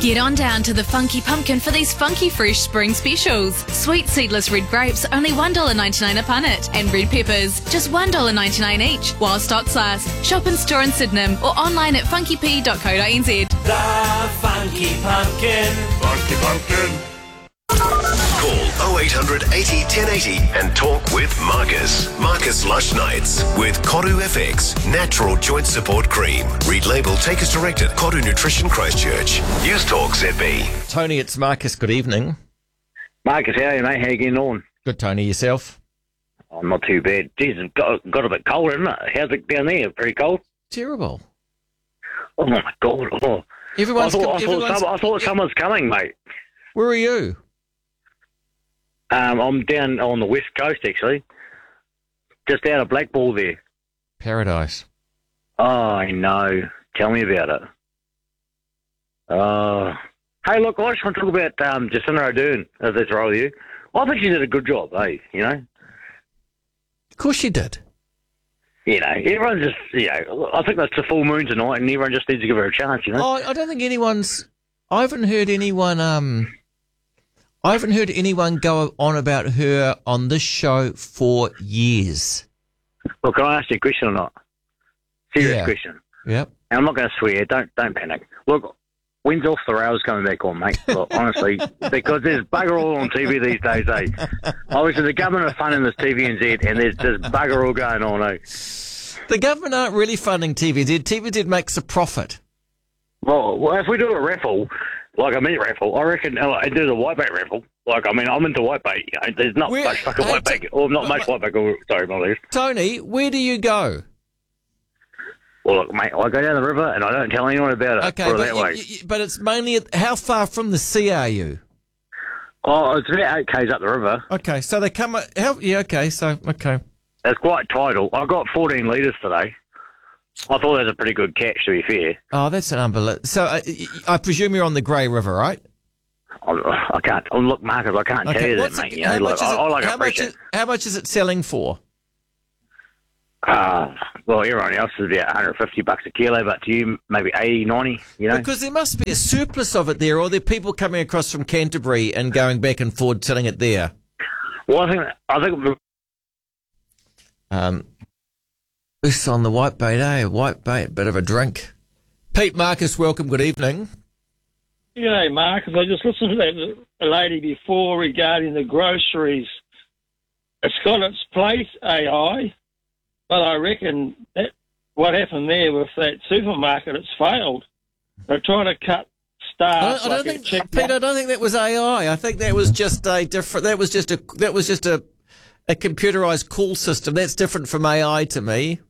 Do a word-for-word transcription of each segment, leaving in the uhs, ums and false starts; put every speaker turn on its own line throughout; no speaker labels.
Get on down to the Funky Pumpkin for these funky fresh spring specials. Sweet seedless red grapes, only one dollar ninety-nine a punnet. And red peppers, just one dollar ninety-nine each, while stocks last. Shop in store in Sydenham or online at funky p dot co dot n z.
The Funky Pumpkin.
Funky Pumpkin.
Call oh eight hundred eighty ten eighty and talk with Marcus. Marcus Lush Nights with Koru F X Natural Joint Support Cream. Read label, take as directed. Koru Nutrition Christchurch. News Talk Z B.
Tony, it's Marcus. Good evening.
Marcus, how are you, mate? How you getting on?
Good, Tony. Yourself?
Oh, not too bad. Jeez, it's got, got a bit cold, isn't it? How's it down there? Pretty cold?
Terrible.
Oh, my God. Oh.
Everyone's
I thought,
com-
I, thought
everyone's...
some, I thought someone's coming, mate.
Where are you?
Um, I'm down on the west coast, actually. Just out of Blackball there.
Paradise.
Oh, I know. Tell me about it. Uh, hey, look, I just want to talk about um, Jacinda Ardern, if that's right with you. I think she did a good job, eh, you know?
Of course she did.
You know, everyone just, you know, I think that's the full moon tonight and everyone just needs to give her a chance, you know?
Oh, I don't think anyone's... I haven't heard anyone... um. I haven't heard anyone go on about her on this show for years.
Well, can I ask you a question or not? Serious
Yeah.
question.
Yep.
And I'm not going to swear. Don't don't panic. Look, when's Off the Rails coming back on, mate? Look, honestly, because there's bugger all on T V these days, eh? Obviously, the government are funding this T V N Z, and there's just bugger all going on, eh?
The government aren't really funding T V Z. T V Z makes a profit.
Well, well, if we do a raffle, like a meat raffle, I reckon uh, I do the whitebait raffle. Like, I mean, I'm into whitebait. You know, there's not
Where-
much fucking
hey,
whitebait,
t-
or not
uh,
much whitebait. Or, sorry, my legs.
Tony, where do you go?
Well, look, mate, I go down the river and I don't tell anyone about it.
Okay,
put it
but,
that
you-
way.
you- but it's mainly... At, how far from the sea are you?
Oh, it's about eight k's up the river.
Okay, so they come... How, yeah, okay, so... Okay.
It's quite tidal. I got fourteen litres today. I thought that was a pretty good catch, to be fair.
Oh, that's an unbelievable... So uh, y- I presume you're on the Grey River, right?
I, I can't. Oh, look, Marcus, I can't tell you that,
What's
mate.
it-
You know,
how
like,
much
I,
is it-
I like
how
a
much
fresh.
is- How much is it selling for?
Uh, well, everyone else is about one hundred fifty bucks a kilo, but to you, maybe eighty, ninety, you know?
Because there must be a surplus of it there, or there are people coming across from Canterbury and going back and forth selling it there.
Well, I think, I think,
Um, this on the whitebait, eh? Whitebait, bit of a drink. Pete Marcus, welcome, good evening.
G'day, Marcus. I just listened to that lady before regarding the groceries. It's got its place, A I, but I reckon that what happened there with that supermarket, it's failed. They're trying to cut staff.
I don't, I don't
like a
think,
check
Pete, I don't think that was A I. I think that was just a different. That was just a. That was just a, a computerized call system. That's different from A I to me.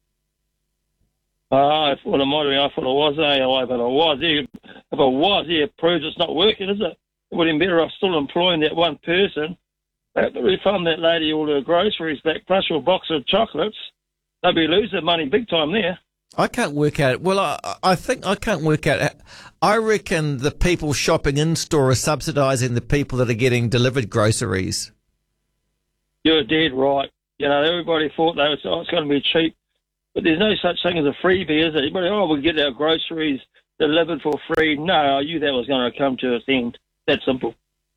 Oh, I thought it might have been. I thought it was A I, but it was. Yeah, if it was, yeah, it proves it's not working, is it? It would have been better off still employing that one person. They have to refund that lady all her groceries back, plus your box of chocolates. They'll be losing money big time there.
I can't work out. Well, I, I think I can't work out. I reckon the people shopping in store are subsidising the people that are getting delivered groceries.
You're dead right. You know, everybody thought they was, oh, it's going to be cheap. But there's no such thing as a freebie, is there? Everybody, oh, we'll get our groceries delivered for free. No, I knew that was going to come to its end. That simple.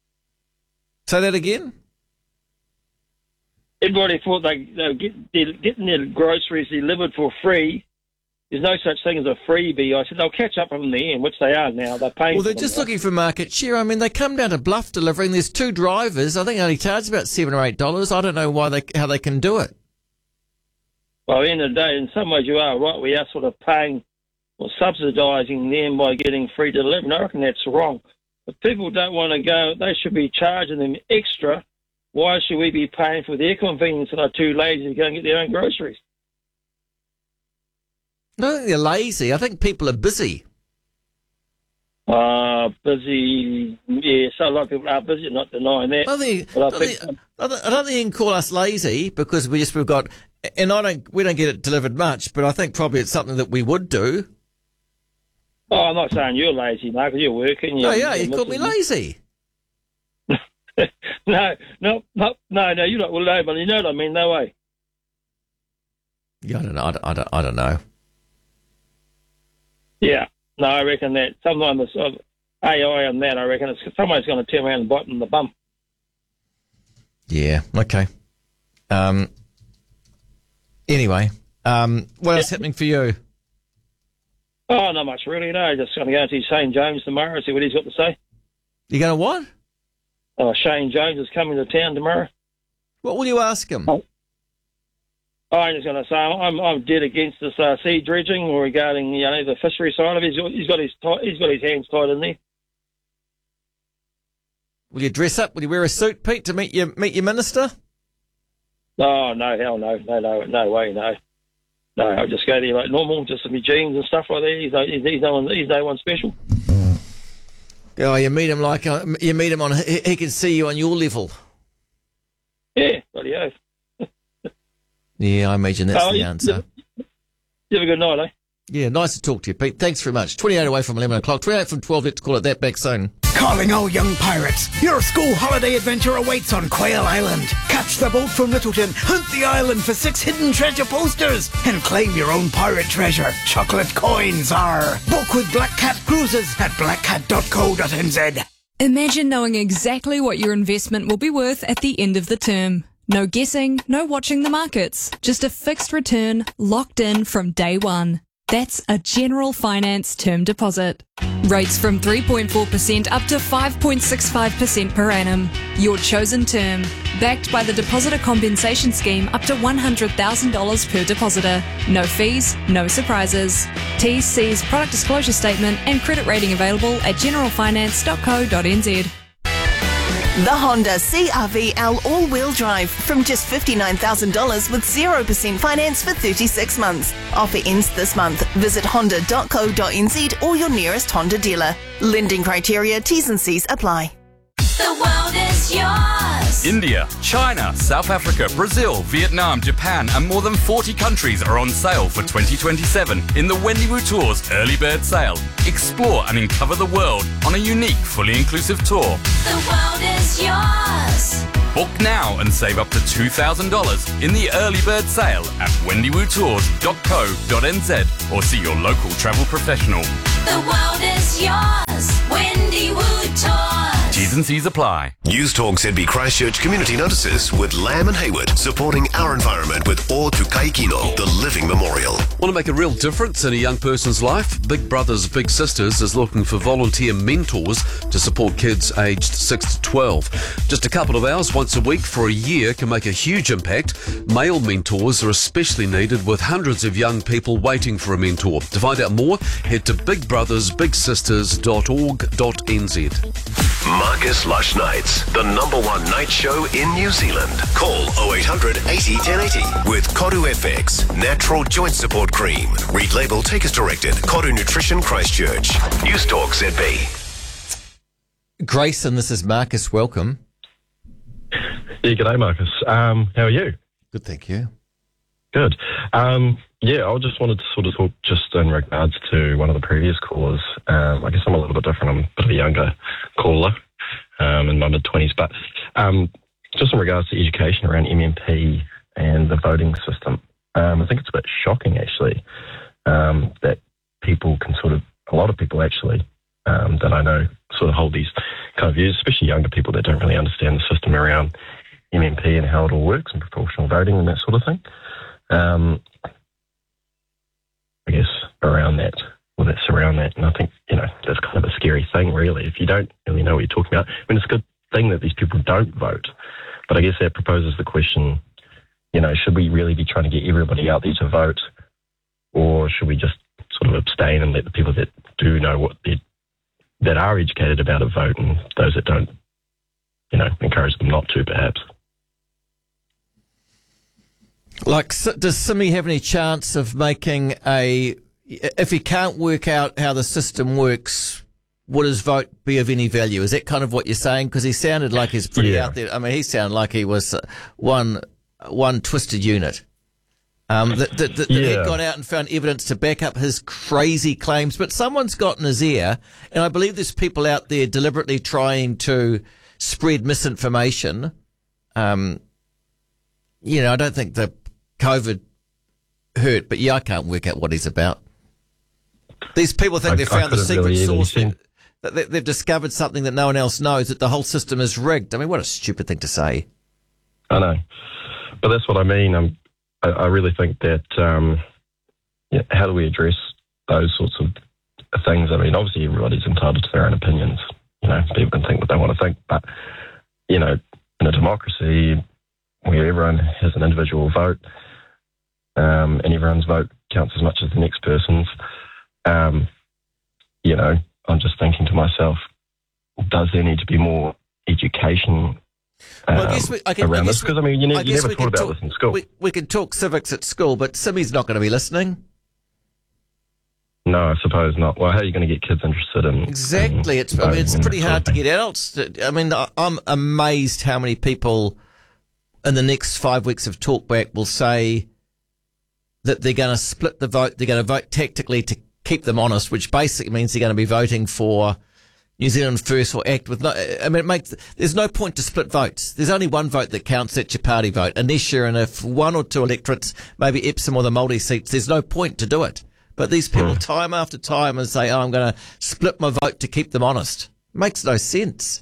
Say that again?
Everybody thought they, they were get, they're getting their groceries delivered for free. There's no such thing as a freebie. I said they'll catch up from the end, which they are now. They're paying
Well, they're
for
just
them,
looking for market share. I mean, they come down to Bluff delivering. There's two drivers. I think they only charge about seven or eight dollars. I don't know why they how they can do it.
Well, at the end of the day, in some ways you are right. We are sort of paying or subsidising them by getting free delivery. And I reckon that's wrong. If people don't want to go, they should be charging them extra. Why should we be paying for their convenience and they're too lazy to go and get their own groceries?
I don't think they're lazy. I think people are busy.
Uh, busy, yeah, so a lot of people are busy, not denying that.
I don't think,
But I
I don't
think-
think, I don't I don't think you can call us lazy because we just we've got, and I don't we don't get it delivered much, but I think probably it's something that we would do.
Oh, I'm not saying you're lazy, Mark, 'cause you're working.
Oh
You're,
yeah,
you're
you called me
missing-
lazy.
no, no, no, no, no, you're not. Well, no, but you know what I mean, no way.
Yeah, I don't know. I don't, I don't, I don't know.
Yeah, no, I reckon that sometimes it's, uh, A I and that, I reckon it's someone's going to turn around and bite them in the bum.
Yeah, okay. Um. Anyway, um, what else
Yeah.
happening for you?
Oh, not much really, no. Just going to go and see Shane Jones tomorrow and see what he's got to say.
You going to what?
Oh, Shane Jones is coming to town tomorrow.
What will you ask him?
Oh. I'm just going to say I'm I'm dead against this uh, sea dredging regarding you know the fishery side of it. He's got, he's got his ti- he's got his hands tied in there.
Will you dress up? Will you wear a suit, Pete, to meet your meet your minister?
Oh no, hell no, no, no, no way, no, no. I'll just go there like normal, just in my jeans and stuff like that. He's no, he's, he's no one, he's no one special.
Oh, you meet him like uh, you meet him on. He, he can see you on your level.
Yeah, bloody oath.
Yeah, I imagine that's
Oh,
the
you-
answer.
You have a good night, eh?
Yeah, nice to talk to you, Pete. Thanks very much. twenty-eight away from eleven o'clock. twenty-eight from twelve. Let's call it that. Back soon.
Calling all young pirates. Your school holiday adventure awaits on Quail Island. Catch the boat from Littleton, hunt the island for six hidden treasure posters, and claim your own pirate treasure. Chocolate coins are. Book with Black Cat Cruises at black cat dot co dot n z.
Imagine knowing exactly what your investment will be worth at the end of the term. No guessing, no watching the markets. Just a fixed return locked in from day one. That's a General Finance term deposit. Rates from three point four percent up to five point six five percent per annum. Your chosen term. Backed by the Depositor Compensation Scheme up to one hundred thousand dollars per depositor. No fees, no surprises. T's, C's, product disclosure statement and credit rating available at general finance dot co dot n z.
The Honda C R V L all-wheel drive from just fifty-nine thousand dollars with zero percent finance for thirty-six months. Offer ends this month. Visit honda dot co dot n z or your nearest Honda dealer. Lending criteria, T's and C's apply.
The world is yours.
India, China, South Africa, Brazil, Vietnam, Japan, and more than forty countries are on sale for twenty twenty-seven in the Wendywood Tours Early Bird Sale. Explore and uncover the world on a unique, fully inclusive tour.
The world is yours.
Book now and save up to two thousand dollars in the Early Bird Sale at wendywood tours dot co dot n z or see your local travel professional.
The world is yours. Wendywood Tours.
T's and C's apply.
News Talk Z B Christchurch Community Notices with Lamb and Hayward, supporting our environment with O Tukai Kino, the living memorial.
Want to make a real difference in a young person's life? Big Brothers Big Sisters is looking for volunteer mentors to support kids aged six to twelve. Just a couple of hours once a week for a year can make a huge impact. Male mentors are especially needed, with hundreds of young people waiting for a mentor. To find out more, head to big brothers big sisters dot org dot n z.
Marcus Lush Nights, the number one night show in New Zealand. Call oh eight hundred eighty ten eighty with Koru F X, natural joint support cream. Read label, take as directed. Koru Nutrition Christchurch. News Talk Z B.
Grayson, this is Marcus. Welcome.
Yeah, g'day, Marcus. Um, how are you?
Good, thank you.
Good. Um, yeah, I just wanted to sort of talk just in regards to one of the previous callers. Um, I guess I'm a little bit different. I'm a bit of a younger caller, um, in my mid-twenties. But um, just in regards to education around M M P and the voting system, um, I think it's a bit shocking, actually, um, that people can sort of, a lot of people actually, um, that I know sort of hold these kind of views, especially younger people that don't really understand the system around M M P and how it all works and proportional voting and that sort of thing. Um, I guess around that, well, that's around that. And I think, you know, that's kind of a scary thing, really, if you don't really know what you're talking about. I mean, it's a good thing that these people don't vote, but I guess that proposes the question, you know, should we really be trying to get everybody out there to vote, or should we just sort of abstain and let the people that do know what they that are educated about it vote, and those that don't, you know, encourage them not to, perhaps?
Like, does Simi have any chance of making a, if he can't work out how the system works, would his vote be of any value? Is that kind of what you're saying? Because he sounded like he's pretty
Yeah.
out there. I mean, he sounded like he was one one twisted unit. Um, that, that, that,
Yeah.
that he'd gone out and found evidence to back up his crazy claims, but someone's got in his ear, and I believe there's people out there deliberately trying to spread misinformation. Um, you know, I don't think the COVID hurt, but yeah, I can't work out what he's about. These people think
I-
they
I
found the
couldn't
secret
really either.
source.
He seemed-
that they- they've discovered something that no one else knows, that the whole system is rigged. I mean, what a stupid thing to say.
I know. But that's what I mean. Um, I, I really think that, um, yeah, how do we address those sorts of things? I mean, obviously everybody's entitled to their own opinions. You know, people can think what they want to think. But, you know, in a democracy where everyone has an individual vote, um, and everyone's vote counts as much as the next person's, um, you know, I'm just thinking to myself, does there need to be more education um,
Well, I guess we, I can,
around
I
this?
guess
Because, I mean, you, ne-
I
you
guess
never
we
thought
can
about
talk-
this in school.
We, we can talk civics at school, but Simi's not going to be listening.
No, I suppose not. Well, how are you going to get kids interested in...
Exactly.
in
It's I mean, it's
voting
pretty
and that
hard to
sort of
get adults to, I mean, I- I'm amazed how many people in the next five weeks of Talkback will say that they're going to split the vote, they're going to vote tactically to keep them honest, which basically means they're going to be voting for New Zealand First or ACT with no, I mean, it makes, there's no point to split votes. There's only one vote that counts, that's your party vote. Unless you're in a one or two electorates, maybe Epsom or the Māori seats, there's no point to do it. But these people time after time and say, oh, I'm going to split my vote to keep them honest. Makes no sense.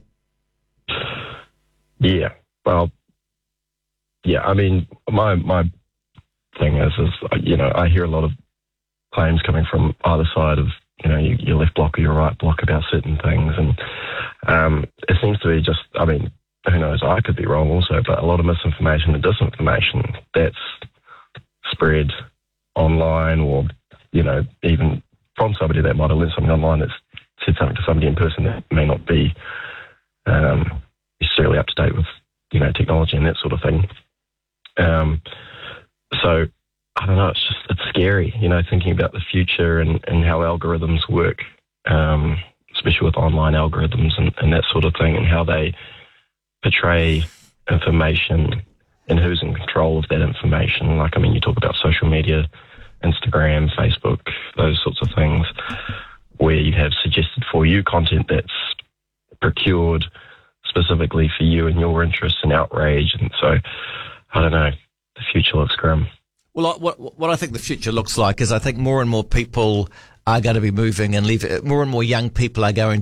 Yeah, well, yeah, I mean, my my thing is, is, you know, I hear a lot of claims coming from either side of, you know, your, your left block or your right block about certain things. And um, it seems to be just, I mean, who knows, I could be wrong also, but a lot of misinformation and disinformation that's spread online or, you know, even from somebody that might have learned something online that's said something to somebody in person that may not be um, necessarily up to date with, you know, technology and that sort of thing. Um, so, I don't know, it's just, it's scary, you know, thinking about the future and, and how algorithms work, um, especially with online algorithms and, and that sort of thing, and how they portray information and who's in control of that information. Like, I mean, you talk about social media, Instagram, Facebook, those sorts of things, where you have suggested for you content that's procured specifically for you and your interests and outrage. And so, I don't know, the future looks grim.
Well, what what I think the future looks like is I think more and more people are going to be moving and leave. More and more young people are going